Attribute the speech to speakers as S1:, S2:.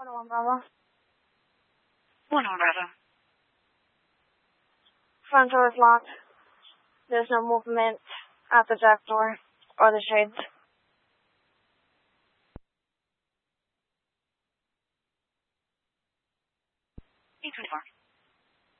S1: 101 Bravo.
S2: 101 Bravo.
S1: Front door is locked. There's no movement at the jack door or the shades.
S2: 824.